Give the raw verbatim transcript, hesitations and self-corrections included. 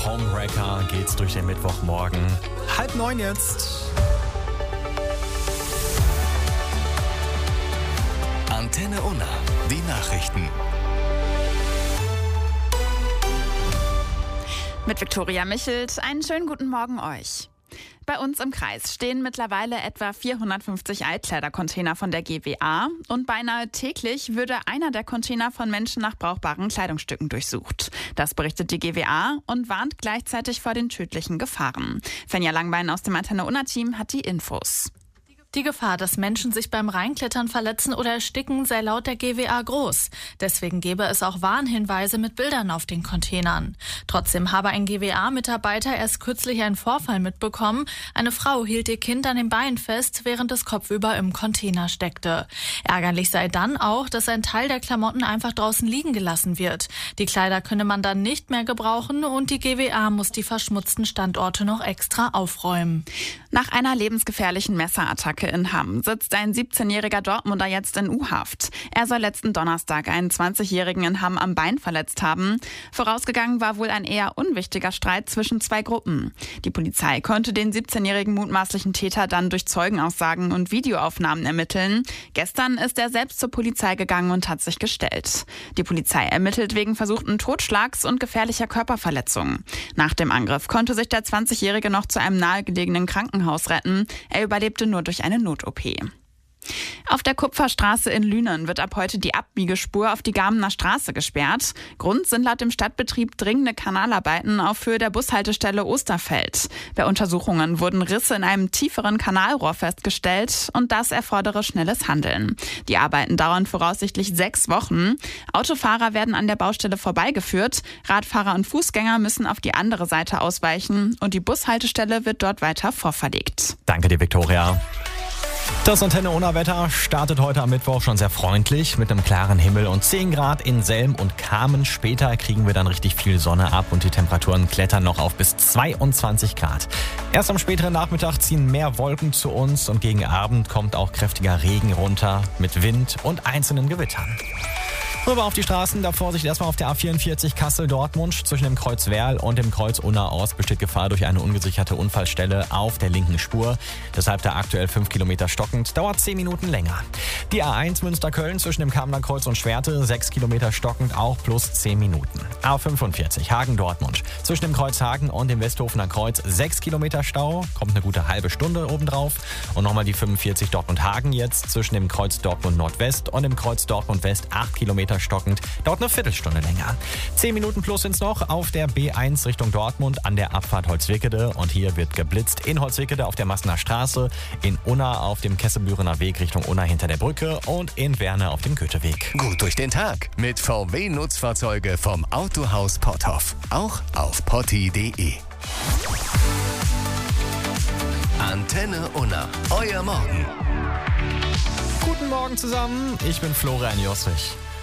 Homewrecker geht's durch den Mittwochmorgen. Halb neun jetzt. Antenne Unna, die Nachrichten. Mit Viktoria Michelt, einen schönen guten Morgen euch. Bei uns im Kreis stehen mittlerweile etwa vierhundertfünfzig Altkleidercontainer von der G W A und beinahe täglich würde einer der Container von Menschen nach brauchbaren Kleidungsstücken durchsucht. Das berichtet die G W A und warnt gleichzeitig vor den tödlichen Gefahren. Fenja Langbein aus dem Antenne Unna-Team hat die Infos. Die Gefahr, dass Menschen sich beim Reinklettern verletzen oder ersticken, sei laut der G W A groß. Deswegen gebe es auch Warnhinweise mit Bildern auf den Containern. Trotzdem habe ein G W A-Mitarbeiter erst kürzlich einen Vorfall mitbekommen. Eine Frau hielt ihr Kind an den Beinen fest, während es kopfüber im Container steckte. Ärgerlich sei dann auch, dass ein Teil der Klamotten einfach draußen liegen gelassen wird. Die Kleider könne man dann nicht mehr gebrauchen und die G W A muss die verschmutzten Standorte noch extra aufräumen. Nach einer lebensgefährlichen Messerattacke in Hamm sitzt ein siebzehnjähriger Dortmunder jetzt in U-Haft. Er soll letzten Donnerstag einen zwanzigjährigen in Hamm am Bein verletzt haben. Vorausgegangen war wohl ein eher unwichtiger Streit zwischen zwei Gruppen. Die Polizei konnte den siebzehnjährigen mutmaßlichen Täter dann durch Zeugenaussagen und Videoaufnahmen ermitteln. Gestern ist er selbst zur Polizei gegangen und hat sich gestellt. Die Polizei ermittelt wegen versuchten Totschlags und gefährlicher Körperverletzung. Nach dem Angriff konnte sich der zwanzigjährige noch zu einem nahegelegenen Krankenhaus retten. Er überlebte nur durch eine Not-O P. Auf der Kupferstraße in Lünen wird ab heute die Abbiegespur auf die Gamener Straße gesperrt. Grund sind laut dem Stadtbetrieb dringende Kanalarbeiten auf Höhe der Bushaltestelle Osterfeld. Bei Untersuchungen wurden Risse in einem tieferen Kanalrohr festgestellt und das erfordere schnelles Handeln. Die Arbeiten dauern voraussichtlich sechs Wochen. Autofahrer werden an der Baustelle vorbeigeführt. Radfahrer und Fußgänger müssen auf die andere Seite ausweichen und die Bushaltestelle wird dort weiter vorverlegt. Danke dir, Viktoria. Das Antenne Unna Wetter startet heute am Mittwoch schon sehr freundlich mit einem klaren Himmel und zehn Grad in Selm und Kamen. Später kriegen wir dann richtig viel Sonne ab und die Temperaturen klettern noch auf bis zweiundzwanzig Grad. Erst am späteren Nachmittag ziehen mehr Wolken zu uns und gegen Abend kommt auch kräftiger Regen runter mit Wind und einzelnen Gewittern. Rüber auf die Straßen, da Vorsicht erstmal auf der A vierundvierzig Kassel-Dortmund. Zwischen dem Kreuz Werl und dem Kreuz Unna-Ost besteht Gefahr durch eine ungesicherte Unfallstelle auf der linken Spur. Deshalb da aktuell fünf Kilometer stockend, dauert zehn Minuten länger. Die A eins Münster-Köln zwischen dem Kamener Kreuz und Schwerte, sechs Kilometer stockend, auch plus zehn Minuten. A fünfundvierzig Hagen-Dortmund zwischen dem Kreuz Hagen und dem Westhofener Kreuz, sechs Kilometer Stau, kommt eine gute halbe Stunde obendrauf. Und nochmal die fünfundvierzig Dortmund-Hagen jetzt zwischen dem Kreuz Dortmund-Nordwest und dem Kreuz Dortmund-West, acht Kilometer stockend, dauert eine Viertelstunde länger. zehn Minuten plus sind's noch auf der B eins Richtung Dortmund an der Abfahrt Holzwickede und hier wird geblitzt in Holzwickede auf der Massener Straße, in Unna auf dem Kesselbürener Weg Richtung Unna hinter der Brücke und in Werne auf dem Goetheweg. Gut durch den Tag mit V W-Nutzfahrzeuge vom Autohaus Potthoff. Auch auf potti punkt de. Antenne Unna, euer Morgen. Guten Morgen zusammen, ich bin Florian Jossrich.